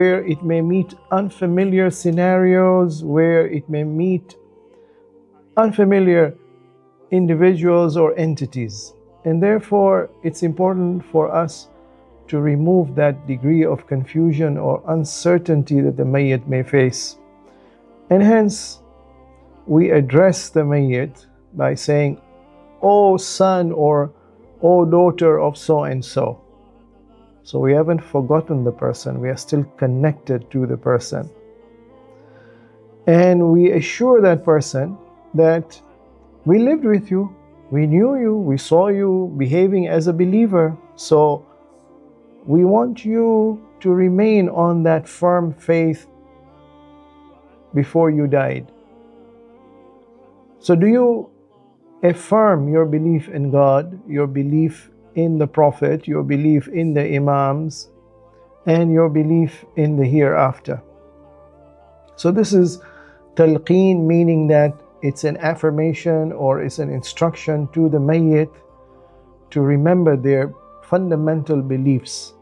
where it may meet unfamiliar scenarios, where it may meet unfamiliar individuals or entities. And therefore, it's important for us to remove that degree of confusion or uncertainty that the mayyit may face. And hence, we address the mayyit by saying, "Oh son or oh daughter of so and so." So we haven't forgotten the person, we are still connected to the person. And we assure that person that we lived with you, we knew you, we saw you behaving as a believer. So we want you to remain on that firm faith before you died. So do you affirm your belief in God, your belief in the Prophet, your belief in the Imams, and your belief in the hereafter? So this is talqeen, meaning that it's an affirmation or it's an instruction to the mayyit to remember their fundamental beliefs.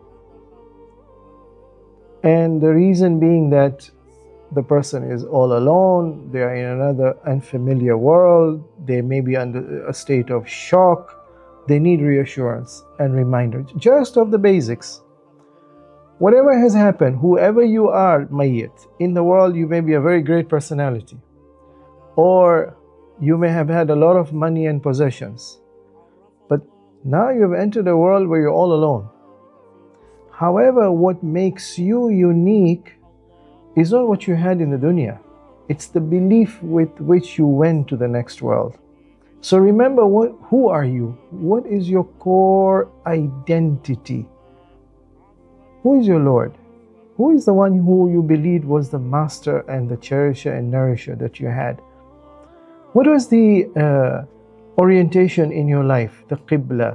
And the reason being that the person is all alone, they are in another unfamiliar world, they may be under a state of shock, they need reassurance and reminder just of the basics. Whatever has happened, whoever you are, mayyit, in the world you may be a very great personality, or you may have had a lot of money and possessions, but now you've entered a world where you're all alone. However, what makes you unique is not what you had in the dunya. It's the belief with which you went to the next world. So remember, who are you? What is your core identity? Who is your Lord? Who is the one who you believed was the master and the cherisher and nourisher that you had? What was the orientation in your life, the qibla?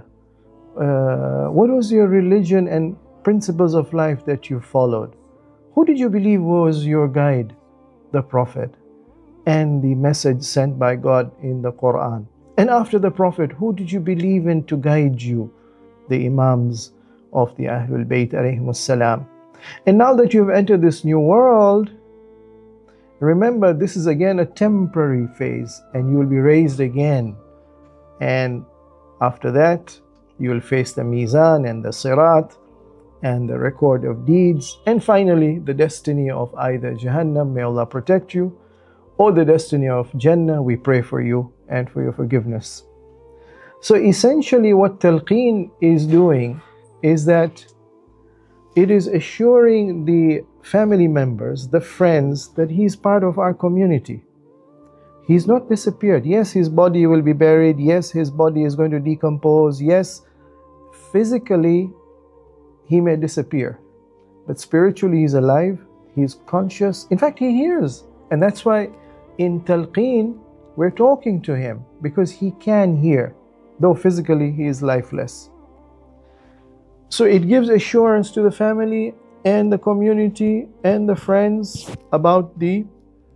What was your religion and principles of life that you followed? Who did you believe was your guide? The Prophet and the message sent by God in the Quran. And after the Prophet, who did you believe in to guide you? The Imams of the Ahlul Bayt alayhimus salam. And now that you have entered this new world, remember this is again a temporary phase and you will be raised again. And after that, you will face the Mizan and the Sirat and the record of deeds, and finally the destiny of either Jahannam, may Allah protect you, or the destiny of Jannah. We pray for you and for your forgiveness. So essentially what talqeen is doing is that it is assuring the family members, the friends, that he's part of our community. He's not disappeared. Yes, his body will be buried. Yes, his body is going to decompose. Yes, physically he may disappear, but spiritually he's alive, he's conscious. In fact, he hears. And that's why in talqeen, we're talking to him because he can hear, though physically he is lifeless. So it gives assurance to the family and the community and the friends about the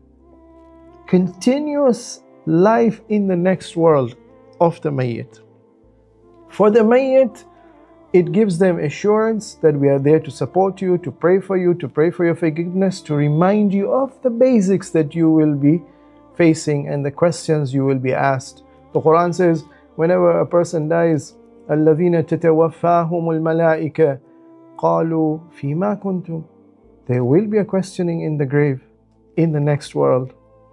continuous life in the next world of the mayyit. For the mayyit, it gives them assurance that we are there to support you, to pray for you, to pray for your forgiveness, to remind you of the basics that you will be facing and the questions you will be asked. The Quran says, whenever a person dies, الَّذِينَ تَتَوَفَّاهُمُ الْمَلَائِكَةُ قَالُوا فِيمَا كُنْتُمْ. There will be a questioning in the grave, in the next world.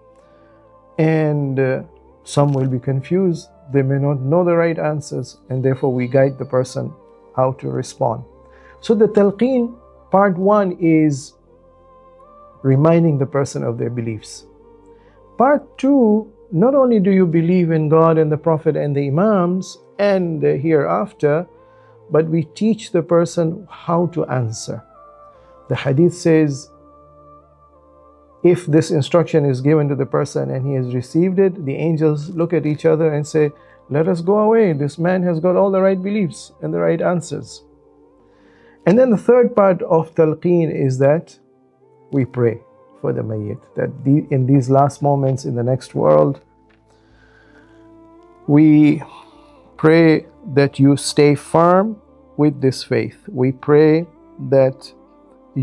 And some will be confused. They may not know the right answers, and therefore we guide the person how to respond. So the talqeen part 1 is reminding the person of their beliefs. Part 2, not only do you believe in God and the Prophet and the Imams and the hereafter, but we teach the person how to answer. The hadith says, if this instruction is given to the person and he has received it, the angels look at each other and say, let us go away. This man has got all the right beliefs and the right answers. And then the third part of talqeen is that we pray for the mayyit, that in these last moments in the next world, we pray that you stay firm with this faith. We pray that